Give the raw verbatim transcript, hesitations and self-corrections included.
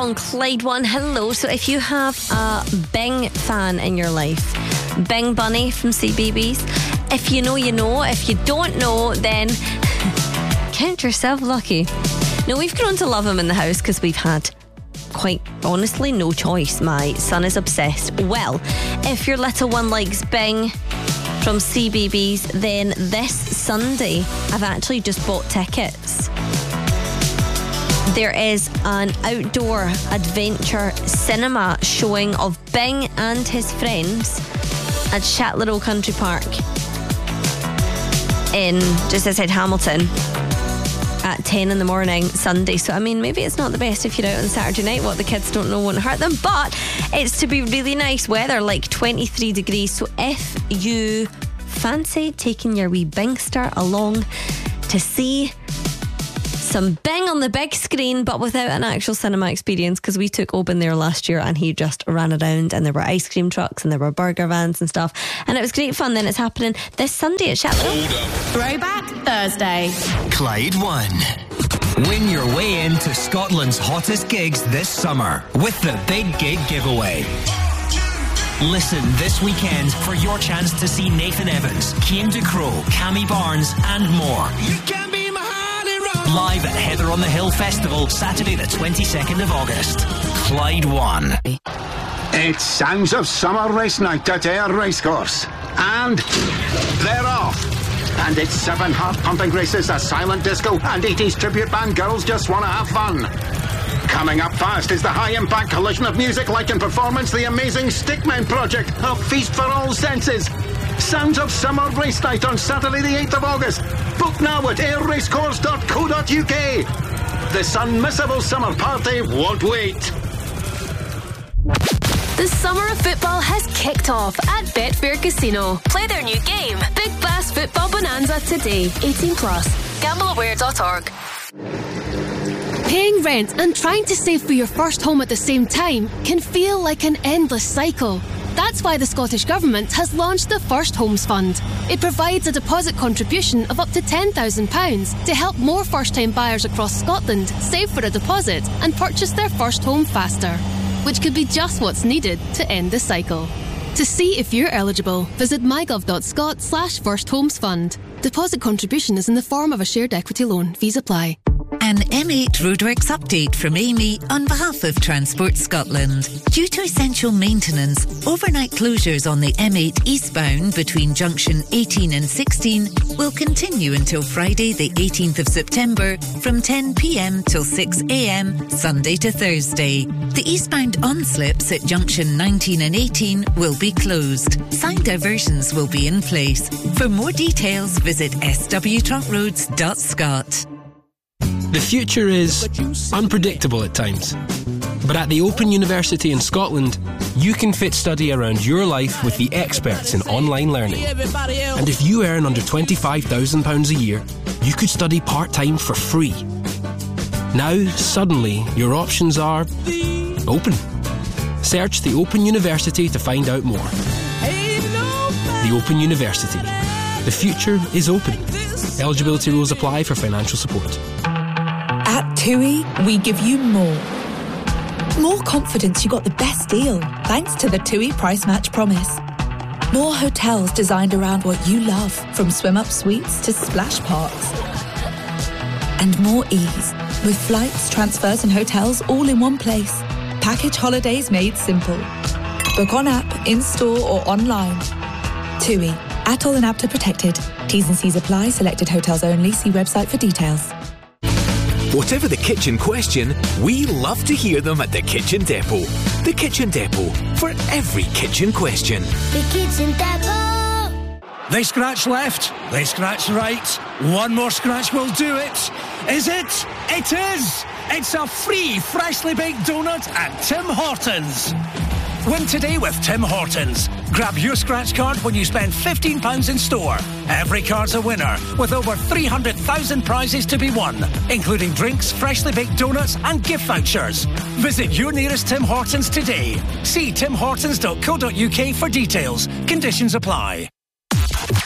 on Clyde One. Hello. So if you have a Bing fan in your life, Bing Bunny from C B B S, if you know, you know. If you don't know, then count yourself lucky. No, we've grown to love him in the house because we've had, quite honestly, no choice. My son is obsessed. Well, if your little one likes Bing from C B B S, then this Sunday I've actually just bought tickets. There is an outdoor adventure cinema showing of Bing and his friends at Shatler Country Park in just outside Hamilton at ten in the morning Sunday. So I mean, maybe it's not the best if you're out on Saturday night. What the kids don't know won't hurt them, but it's to be really nice weather, like twenty-three degrees. So if you fancy taking your wee Bingster along to see some Bing on the big screen but without an actual cinema experience, because we took Oban there last year and he just ran around and there were ice cream trucks and there were burger vans and stuff and it was great fun. Then it's happening this Sunday at Shatler. Throwback Thursday. Clyde One. Win your way into Scotland's hottest gigs this summer with the Big Gig Giveaway. Listen this weekend for your chance to see Nathan Evans, Cian Ducrot, Cammy Barnes and more. You can be my honey roll. Live at Heather on the Hill Festival, Saturday the twenty-second of August. Clyde One. It's Sounds of Summer Race Night at Ayr Racecourse. And they're off. And it's seven heart-pumping races, a silent disco and eighties tribute band. Girls just want to have fun. Coming up fast is the high-impact collision of music, light and performance, the amazing Stickmen Project, a feast for all senses. Sounds of Summer Race Night on Saturday the eighth of August. Book now at ayr racecourse dot co dot uk. This unmissable summer party won't wait. The summer of football has kicked off at Betfair Casino. Play their new game, Big Bass Football Bonanza, today. eighteen plus. gamble aware dot org. Paying rent and trying to save for your first home at the same time can feel like an endless cycle. That's why the Scottish Government has launched the First Homes Fund. It provides a deposit contribution of up to ten thousand pounds to help more first-time buyers across Scotland save for a deposit and purchase their first home faster, which could be just what's needed to end the cycle. To see if you're eligible, visit mygov dot scot slash first homes fund. Deposit contribution is in the form of a shared equity loan. Fees apply. An M eight Roadworks update from Amy on behalf of Transport Scotland. Due to essential maintenance, overnight closures on the M eight eastbound between junction eighteen and sixteen will continue until Friday the eighteenth of September from ten p.m. till six a.m. Sunday to Thursday. The eastbound on-slips at junction nineteen and eighteen will be closed. Sign diversions will be in place. For more details, visit s w trunk roads dot scot. The future is unpredictable at times, but at the Open University in Scotland, you can fit study around your life with the experts in online learning. And if you earn under twenty-five thousand pounds a year, you could study part-time for free. Now, suddenly, your options are open. Search the Open University to find out more. The Open University. The future is open. Eligibility rules apply for financial support. At TUI, we give you more. More confidence you got the best deal, thanks to the TUI Price Match Promise. More hotels designed around what you love, from swim-up suites to splash parks. And more ease, with flights, transfers and hotels all in one place. Package holidays made simple. Book on app, in-store or online. TUI. Atoll and A P T A protected. T's and C's apply. Selected hotels only. See website for details. Whatever the kitchen question, we love to hear them at the Kitchen Depot. The Kitchen Depot, for every kitchen question. The Kitchen Depot. They scratch left, they scratch right. One more scratch will do it. Is it? It is! It's a free, freshly baked donut at Tim Hortons. Win today with Tim Hortons. Grab your scratch card when you spend fifteen pounds in store. Every card's a winner, with over three hundred thousand prizes to be won, including drinks, freshly baked donuts and gift vouchers. Visit your nearest Tim Hortons today. See tim hortons dot co dot uk for details. Conditions apply.